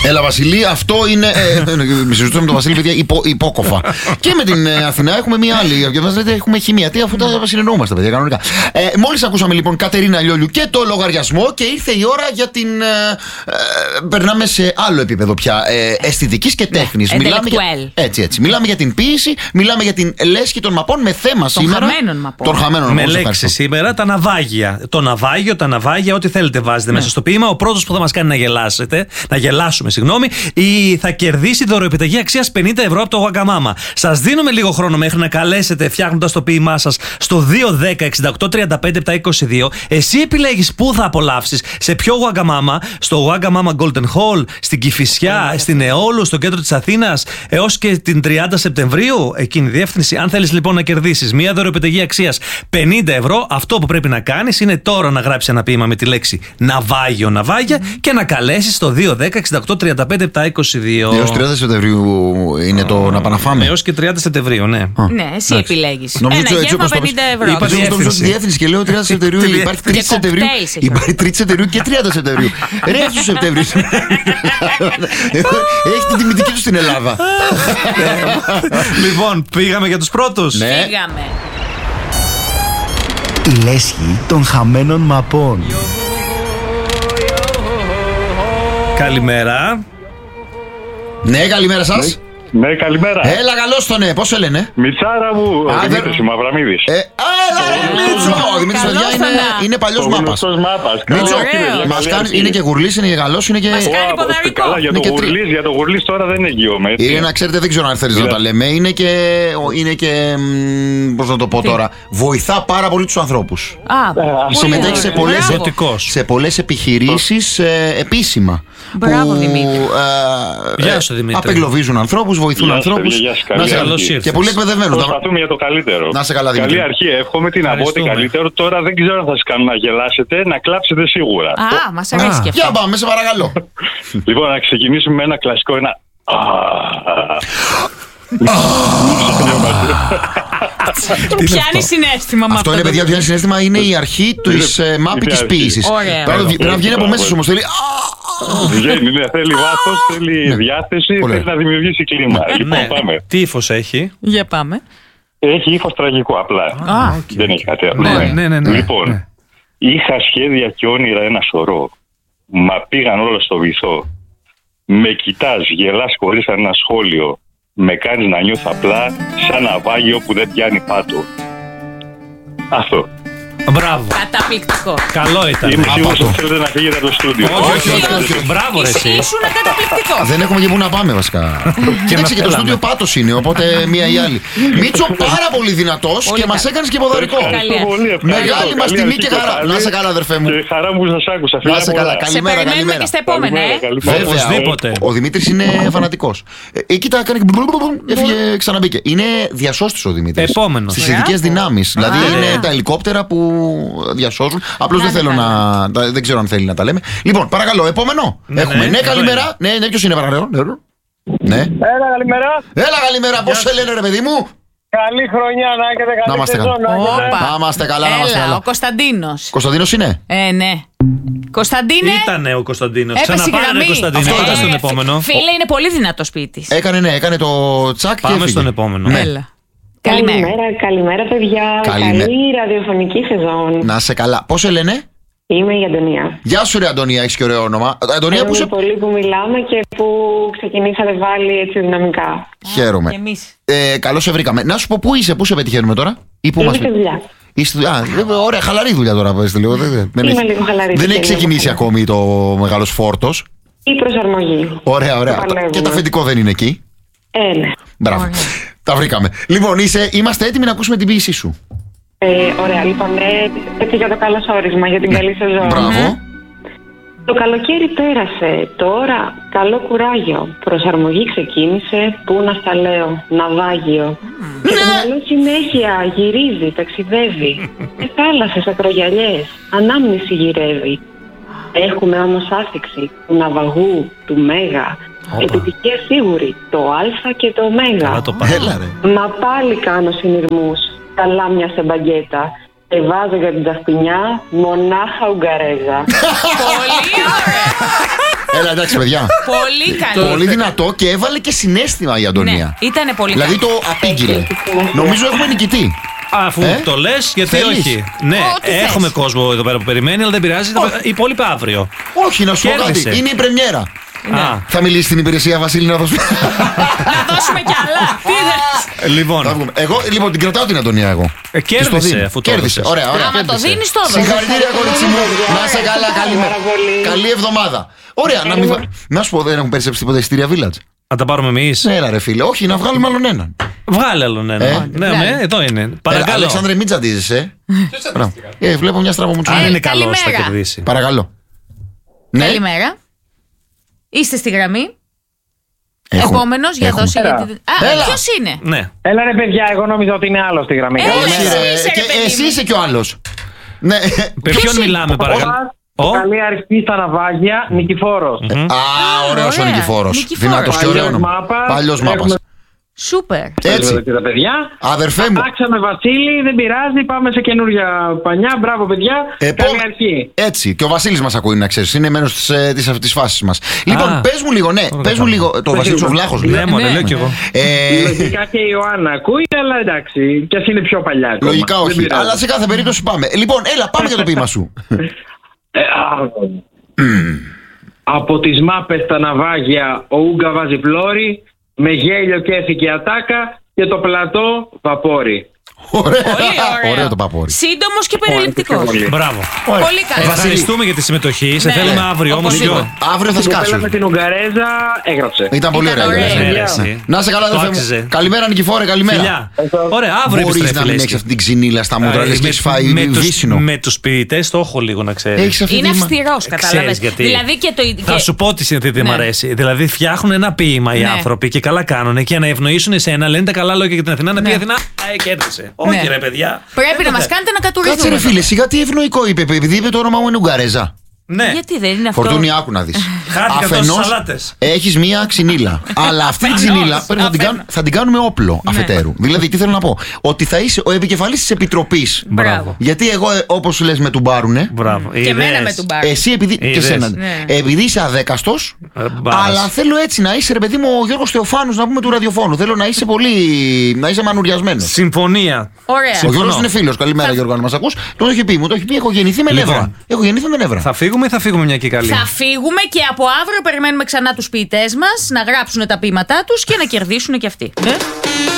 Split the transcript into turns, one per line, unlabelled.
Έλα Βασιλή, αυτό είναι. Συζητούμε με τον Βασίλη, παιδιά, υπόκοφα. Και με την Αθηνά έχουμε μία άλλη. Γιατί μα λέτε έχουμε χημεία. Τι, αφού τα συνεννοούμαστε, παιδιά, κανονικά. Μόλις ακούσαμε λοιπόν Κατερίνα Λιόλιου και το λογαριασμό και ήρθε η ώρα για την. Περνάμε σε άλλο επίπεδο πια. Αισθητικής και τέχνης. Έτσι. Μιλάμε για την ποίηση, μιλάμε για την λέσχη των μαπών με θέμα σήμερα. Των χαμένων μαπών.
Με λέξη σήμερα τα ναυάγια. Το ναυάγιο, τα ναυάγια, ό,τι θέλετε βάζετε μέσα στο ποίημα. Ο πρώτος που θα μας κάνει να γελάσουμε, θα κερδίσει δωροεπιταγή αξίας 50 ευρώ από το Wagamama. Σας δίνουμε λίγο χρόνο μέχρι να καλέσετε φτιάχνοντας το ποίημά σας στο 210-68-35-722. Εσύ επιλέγεις πού θα απολαύσεις, σε ποιο Wagamama, στο Wagamama Golden Hall, στην Κηφισιά, στην Εόλου, στο κέντρο της Αθήνας, έως και την 30 Σεπτεμβρίου. Εκείνη η διεύθυνση. Αν θέλεις λοιπόν να κερδίσεις μια δωροεπιταγή αξίας 50 ευρώ, αυτό που πρέπει να κάνεις είναι τώρα να γράψεις ένα ποίημα με τη λέξη ναυάγιο, ναυάγια και να καλέσεις στο 210-68-35-722.
Έως 30 Σεπτεμβρίου είναι το να παναφάμε.
Έως και 30 Σεπτεμβρίου, ναι.
Ναι, εσύ επιλέγεις.
Νομίζω
ένα γεύμα 50 ευρώ.
Είπα τη διεύθυνση και λέω 30 Σεπτεμβρίου. Υπάρχει 3 Σεπτεμβρίου. Υπάρχει 3 Σεπτεμβρίου και 30 Σεπτεμβρίου. Ρε του Σεπτεμβρίου. Έχει την τιμητική του στην Ελλάδα.
Λοιπόν, πήγαμε για τους πρώτους.
Πήγαμε.
Η λέσχη των χαμένων μαπών.
Καλημέρα.
Ναι, καλημέρα σας.
Ναι, καλημέρα.
Έλα, καλώς το ναι. Πώς σε λένε?
Μιτσάρα μου, ο Δημήτρης είμαι, Αβραμίδης.
Έλα ρε Μίτσο. Ο Δημήτρης Βαδιά είναι παλιός μάπας. Μίτσο, μας κάνει, είναι και γουρλής, είναι και καλός, είναι και...
Μας κάνει ποδαρικό.
Καλά, για το γουρλής τώρα δεν εγγυώμαι.
Είναι να ξέρετε, δεν ξέρω αν θέλεις να τα λέμε. Είναι και πώς να το πω τώρα, βοηθά πάρα πολύ τους ανθρώπους. Συμμετέχει σε πολλές επιχειρήσεις επίσημα.
Μπράβο Δημήτρη.
Γεια σου Δημήτρη.
Απεγκλωβίζουν ανθρώπους, βοηθούν ανθρώπους. Και πολύ εκπαιδευμένους.
Προσπαθούμε για το καλύτερο.
Να σε καλά, Δημήτρη.
Καλή αρχή, εύχομαι την να πω ότι καλύτερο. Τώρα δεν ξέρω αν θα σας κάνω να γελάσετε, να κλάψετε σίγουρα.
Μας αρέσει και αυτό.
Για πάμε, σε παρακαλώ.
Λοιπόν, να ξεκινήσουμε με ένα κλασικό, ένα.
Πιάνει συναίσθημα με αυτό.
Αυτό είναι, παιδιά, πιάνει συναίσθημα, είναι η αρχή της μάπικης ποίησης. Πρέπει να βγαίνει από μέσα σου όμως.
Βγαίνει, ναι, θέλει βάθος, θέλει διάθεση, θέλει να δημιουργήσει κλίμα. Λοιπόν, πάμε.
Τι ύφος έχει?
Για πάμε.
Έχει ύφος τραγικό, απλά. Δεν έχει κάτι άλλο.
Ναι.
Λοιπόν, είχα σχέδια και όνειρα ένα σωρό. Μα πήγαν όλα στο βυθό. Με κοιτάς, γελάς χωρίς ένα σχόλιο. Με κάνεις να νιώθω απλά σαν ναυάγιο που δεν πιάνει πάτο. Αυτό.
Μπράβο.
Καταπληκτικό.
Καλό ήταν.
Είμαι σίγουρος ότι θέλετε να φύγετε από το στούντιο.
Όχι. Μπράβο ρε εσύ.
Ήσουν καταπληκτικό.
Δεν έχουμε και πού να πάμε βασικά. Κοίταξε, και το στούντιο πάτος είναι, οπότε μία ή άλλη. Μίτσο, πάρα πολύ δυνατός και μας έκανες και ποδαρικό. Μεγάλη μας τιμή και χαρά. Να σε καλά, αδερφέ μου.
Χαρά μου που σας άκουσα.
Να σε καλά. Καλημέρα,
Σε περιμένουμε και στα επόμενα.
Οπωσδήποτε.
Ο Δημήτρης είναι φανατικός. Κοίτα, έκανε και έφυγε, ξαναμπήκε. Είναι διασώστης ο Δημήτρης.
Επόμενος.
Στις ειδικές δυνάμεις. Δηλαδή είναι τα ελικόπτερα που διασώζουν. Απλώς δεν θέλω να. Δεν ξέρω αν θέλει να τα λέμε. Λοιπόν, παρακαλώ, επόμενο. Έχουμε. Ναι, καλημέρα. Ναι, ποιος είναι, παρακαλώ. Ναι.
Έλα, καλημέρα.
Έλα, καλημέρα. Πώς σε λένε, ρε παιδί μου?
Καλή χρονιά, να έχετε καλή σεζόν.
Να είμαστε καλά, να είμαστε
Έλα,
καλά.
ο Κωνσταντίνος.
Κωνσταντίνος είναι.
Ναι. Κωνσταντίνε.
Ήτανε ο Κωνσταντίνος.
Έπεσε η γραμμή.
Κωνσταντίνο. Πάμε στον επόμενο.
Φίλε, είναι πολύ δυνατός ποιητής.
Έκανε το τσακ και
Πάμε στον επόμενο.
Έλα.
Καλημέρα, παιδιά. Καλή ραδιοφωνική σεζόν.
Να σε καλά. Πώς σε λένε?
Είμαι η Αντωνία.
Γεια σου, ρε Αντωνία, έχεις και ωραίο όνομα. Αντωνία,
που πολύ που μιλάμε και που ξεκινήσατε πάλι έτσι δυναμικά.
Χαίρομαι. Καλώς σε βρήκαμε. Να σου πω, πού είσαι, πού σε πετυχαίνουμε τώρα?
Είμαι στη δουλειά.
Ωραία, χαλαρή δουλειά τώρα. Δεν έχει ξεκινήσει ακόμη το μεγάλος φόρτος.
Η προσαρμογή.
Ωραία. Και το αφεντικό δεν είναι εκεί.
Ναι.
Μπράβο. Τα βρήκαμε. Λοιπόν, είμαστε έτοιμοι να ακούσουμε την ποίησή σου.
Ωραία, λοιπόν, έτσι για το καλωσόρισμα, για την καλή σεζόν.
Μπράβο.
Το καλοκαίρι πέρασε, τώρα καλό κουράγιο. Προσαρμογή ξεκίνησε, πού να στα λέω, ναυάγιο. Και το μυαλό συνέχεια γυρίζει, ταξιδεύει. Σε θάλασσες, ακρογιαλιές, ανάμνηση γυρεύει. Έχουμε όμως άφηξη του ναυαγού, του Μέγα. Επιτυχία σίγουρη, το Α και το Ω. Μα πάλι κάνω συνειρμούς, καλά μια σε μπαγκέτα. Και βάζω για την ταυτινιά μονάχα Ουγγαρέζα.
Πολύ ωραία.
Έλα, εντάξει, παιδιά.
Πολύ καλή.
Πολύ δυνατό και έβαλε και συναίσθημα η Αντωνία.
Ναι, ήτανε πολύ
Δηλαδή
καλή.
το απήγγειλε. Νομίζω έχουμε νικητή.
Αφού το λες, γιατί
Θέλεις?
όχι. Ναι,
Ό,τι θες.
έχουμε κόσμο εδώ πέρα που περιμένει, αλλά δεν πειράζει. Οι υπόλοιποι αύριο.
Όχι, να σου πω κάτι.
Κέρδισε.
Είναι η πρεμιέρα.
Α,
Θα μιλήσει στην υπηρεσία, Βασίλη, να δώσουμε.
Να δώσουμε κι άλλα. Τι θες?
λοιπόν,
Θα βγούμε. Εγώ λοιπόν την κρατάω την Αντωνία εγώ.
κέρδισε,
Της το δίνω.
αφού το
Κέρδισε.
έδωσες.
Ωραία, ωραία.
Άμα το δίνεις, το δώσεις.
Συγχαρητήρια, κορίτσι μου. Να είσαι καλά, καλημέρα. Καλή εβδομάδα. Ωραία, να σου πω, δεν έχουν περισσέψει τίποτα εισιτήρια Village.
Να τα πάρουμε εμείς.
Έλα, ρε φίλε, όχι, να βγάλουμε άλλον έναν.
Βγάλε άλλον ένα. Ναι,
βγάλε.
ναι, εδώ είναι. Παρακαλώ.
Αλέξανδρε, μην τσαντίζεσαι. Βλέπω μια στραβομουτσούλα.
Αν είναι καλό, θα
καλημέρα.
κερδίσει.
Παρακαλώ. Ναι.
Καλημέρα. Είστε στη γραμμή.
Έχουμε.
Επόμενος για
Έχουμε.
δώση.
Έλα.
Ποιος είναι?
Ναι.
Έλα ρε παιδιά, εγώ νόμιζα ότι είναι άλλο στη γραμμή.
Έλα,
Όχι,
Καλημέρα.
ρε,
είσαι, ρε,
και
παιδί
εσύ
μου.
είσαι κι ο άλλος. Ναι.
Με ποιον μιλάμε, παρακαλώ.
Καλή αρχή στα ναυάγια, Νικηφόρος.
Α, ωραίος ο
Ωραία.
Νικηφόρος.
Νικηφόρος.
Δυνατός και ωραίο
Παλιός
όνομα.
μάπας.
Παλιός μάπας.
Έχουμε-
Σούπερ.
Έτσι.
Τα παιδιά.
Αδερφέ μου.
Άξαμε Βασίλη, δεν πειράζει, πάμε σε καινούργια πανιά. Μπράβο παιδιά, καλή αρχή.
Έτσι. Και ο Βασίλης μας ακούει, να ξέρεις. Είναι μέρος της φάσης μας. Λοιπόν, πες μου λίγο, ναι. Πες μου λίγο. Το Βασίλης ο Βλάχος.
Ναι, μωρέ, λέω κι εγώ.
Λογικά και η Ιωάννα ακούει, αλλά εντάξει, κι ας είναι πιο παλιά. ακόμα.
Λογικά
Δεν
όχι.
πειράζει.
Αλλά σε κάθε περίπτωση πάμε. Λοιπόν, έλα, πάμε για το ποίημα σου.
Από τις μάπες στα ναυάγια ο Ούγκα βάζει πλώρη, με γέλιο κέφι ατάκα και το πλατό βαπόρι.
Ωραία.
Πολύ ωραίο.
Ωραίο το παπόρι.
Σύντομος και περιληπτικός.
Μπράβο.
Πολύ καλό.
Ευχαριστούμε για τη συμμετοχή. Σε
Ναι.
θέλουμε αύριο όμως.
Οπωσδήποτε.
Αύριο θα
Η κοπέλα
σκάσω.
με την Ουγγαρέζα έγραψε.
Ήταν πολύ
Ήταν
ωραία.
ωραία.
Ναι.
Ναι, εσύ.
Να σε καλά,
Το
αδερφέ
άξιζε.
μου. Καλημέρα, Νικηφόρε, καλημέρα.
Φιλιά. Ωραία, αύριο
Μπορείς
επιστρέφει.
να μην
Λέσκη.
έχεις αυτή την ξυνήλα στα μούτρα, λες και έχεις φάει βύσσινο.
Με τους ποιητές το έχω λίγο να ξέρεις.
Έχεις αυτή
Είναι
τη-
αυστηρός, κατάλαβες.
Ξέρεις γιατί.
Δηλαδή και το.
Θα
και-
σου πω τι μ'
Ναι.
αρέσει. Δηλαδή φτιάχνουν ένα ποίημα οι
Ναι.
άνθρωποι και καλά κάνουν και να ευνοήσουν εσένα, λένε τα καλά λόγια για την Αθηνά, να πει η
Ναι.
Αθηνά, κέρδισε. Όχι ρε παιδιά.
Πρέπει να μας κάνετε να
Κάτσε ρε
κατουριστούμε.
φίλε, σιγά τι ευνοϊκό είπε, επειδή είπε το όνομα μου είναι Ουγγαρέζα.
Ναι.
Γιατί δεν είναι αυτό.
Φορτούνη, άκου να δεις.
Χάθηκαν τόσες σαλάτες.
έχεις μία ξυνήλα. Αλλά αυτή η ξυνήλα πρέπει να την
αφενός.
θα την κάνουμε όπλο αφετέρου. Δηλαδή, τι θέλω να πω. Ότι θα είσαι ο επικεφαλής της επιτροπής.
Μπράβο.
Γιατί εγώ, όπως σου λες, με τουμπάρουνε.
Μπράβο.
Και εμένα
Είδες.
με τον μπάρ.
Εσύ επειδή. Και
Είδες.
σένα.
Ναι.
Επειδή είσαι αδέκαστος.
μπάρας.
Αλλά θέλω έτσι να είσαι, ρε παιδί μου, ο Γιώργος Θεοφάνους, να πούμε του ραδιοφώνου. Θέλω να είσαι πολύ. Να είσαι μανουριασμένος.
Συμφωνία.
Ωραία.
Ο
Συμφωνώ.
Γιώργος είναι φίλος. Καλημέρα, Γιώργο, αν μας ακούς. Τον έχει πει, μου το έχει πει. Έχω γεννηθεί με
Λοιπόν.
νεύρα. Έχω γεννηθεί με νεύρα.
Θα φύγουμε ή θα φύγουμε μια και καλή.
Θα φύγουμε και από αύριο περιμένουμε ξανά τους ποιητές μας να γράψουν τα ποίηματά τους και να κερδίσουν και αυτοί.